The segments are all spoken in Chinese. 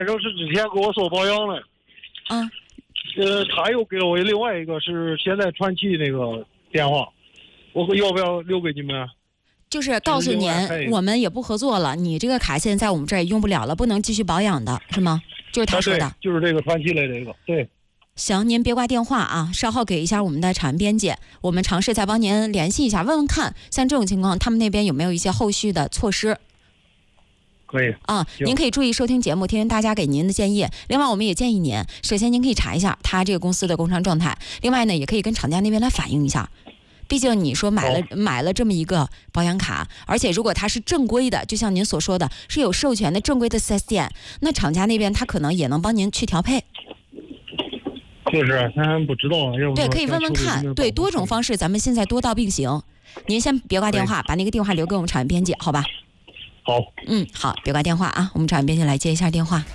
就是之前跟我说保养的。他又给了我另外一个是现在传奇那个电话，我要不要留给你们？ 就是告诉您，我们也不合作了，你这个卡现在我们这儿也用不了了，不能继续保养的，是吗？就是他说的， 就是这个传奇类这个，对。 行，您别挂电话啊，稍后给一下我们的产品编辑，我们尝试再帮您联系一下，问问看，像这种情况，他们那边有没有一些后续的措施？ 可以啊，您可以注意收听节目，听听大家给您的建议。另外，我们也建议您，首先您可以查一下他这个公司的工商状态，另外呢，也可以跟厂家那边来反映一下。毕竟你说买了这么一个保养卡，而且如果它是正规的，就像您所说的是有授权的正规的 4S 店，那厂家那边他可能也能帮您去调配。 就是咱不知道， 对，可以问问看，对，多种方式咱们现在多道并行。您先别挂电话，把那个电话留给我们产品编辑，好吧？ 好， 好，别挂电话啊，我们产品编辑来接一下电话。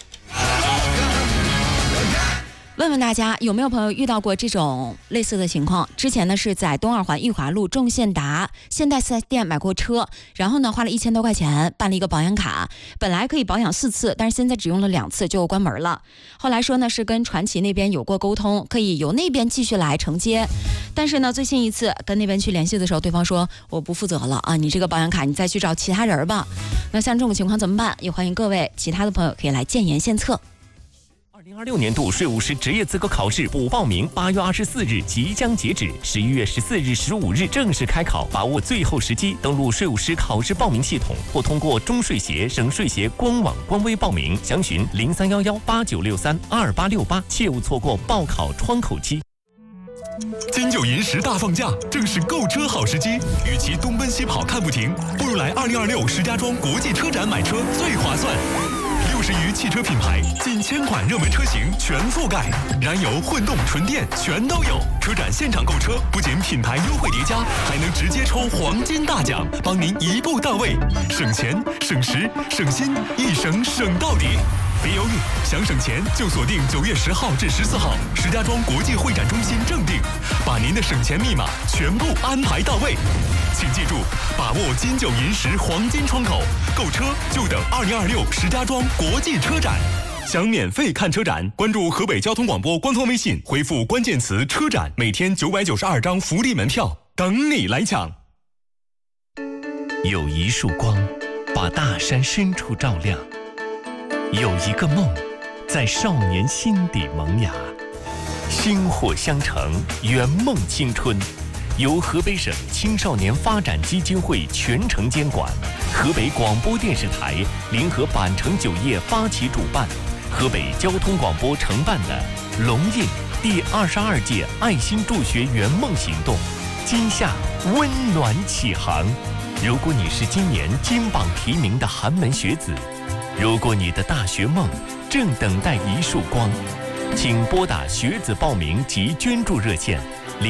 问问大家有没有朋友遇到过这种类似的情况？之前呢是在东二环裕华路众现达现代 4S 店买过车，然后呢花了1000多块钱办了一个保养卡，本来可以保养4次，但是现在只用了2次就关门了。后来说呢是跟传奇那边有过沟通，可以由那边继续来承接，但是呢最新一次跟那边去联系的时候，对方说我不负责了啊，你这个保养卡你再去找其他人吧。那像这种情况怎么办？也欢迎各位其他的朋友可以来建言献策。 2026年度税务师职业资格考试补报名8月24日即将截止，11月14日、15日正式开考，把握最后时机，登录税务师考试报名系统或通过中税协、省税协官网官微报名，详询031189632868，切勿错过报考窗口期。 金九银十大放假，正是购车好时机。与其东奔西跑看不停，不如来2026石家庄国际车展买车最划算。60余汽车品牌，近1000款热门车型全覆盖，燃油、混动、纯电全都有。车展现场购车，不仅品牌优惠叠加，还能直接抽黄金大奖，帮您一步到位，省钱、省时、省心，一省省到底。别犹豫，想省钱就锁定9月10号至14号，石家庄国际会展中心正定，把您的省钱密码全部安排到位。请记住，把握金九银十黄金窗口，购车就等2026石家庄国际车展。想免费看车展，关注河北交通广播官方微信，回复关键词车展，每天992张福利门票等你来抢。 有一束光，把大山深处照亮。有一个梦，在少年心底萌芽，薪火相承，圆梦青春。由河北省青少年发展基金会全程监管，河北广播电视台联合板城酒业发起主办，河北交通广播承办的龙印第22届爱心助学圆梦行动，今夏温暖启航。如果你是今年金榜题名的寒门学子，如果你的大学梦正等待一束光，请拨打学子报名及捐助热线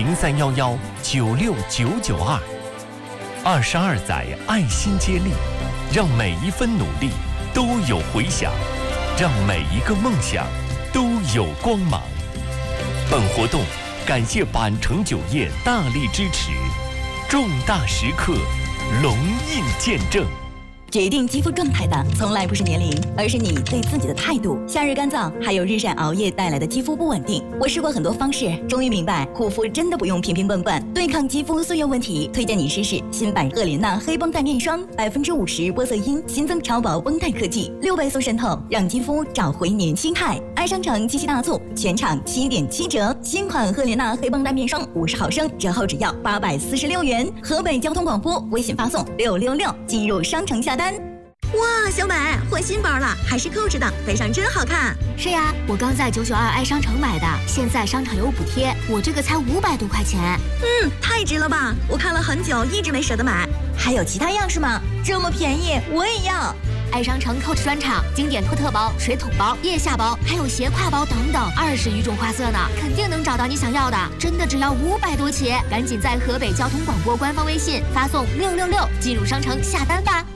0311969992。22载爱心接力，让每一分努力都有回响，让每一个梦想都有光芒。本活动感谢板城酒业大力支持，重大时刻，龙印见证。 决定肌肤状态的从来不是年龄，而是你对自己的态度。夏日干燥，还有日晒熬夜带来的肌肤不稳定。我试过很多方式，终于明白护肤真的不用平平笨笨。对抗肌肤岁月问题，推荐你试试新版赫莲娜黑绷带面霜，50%玻色因，新增超薄绷带科技，6倍速渗透，让肌肤找回年轻态。爱商城七夕大促，全场7.7折，新款赫莲娜黑绷带面霜50毫升，折后只要846元。河北交通广播微信发送666，进入商城下单。 哇，小美换新包了，还是扣着的，背上真好看。 是呀，我刚在992爱商城买的，现在商场有补贴，我这个才500多块钱。 太值了吧！我看了很久，一直没舍得买。 还有其他样式吗？这么便宜，我也要。 爱商城 Coach 专场，经典托特包、水桶包、腋下包，还有斜挎包等等，20余种花色呢，肯定能找到你想要的。真的只要500多起，赶紧在河北交通广播官方微信发送666，进入商城下单吧。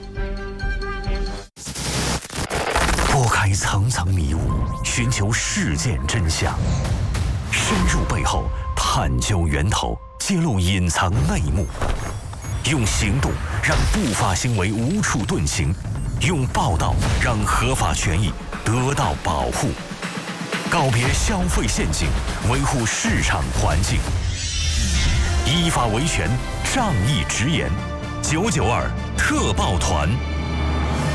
拨开层层迷雾，寻求事件真相，深入背后探究源头，揭露隐藏内幕，用行动让不法行为无处遁形，用报道让合法权益得到保护。告别消费陷阱，维护市场环境，依法维权，仗义直言。992特报团。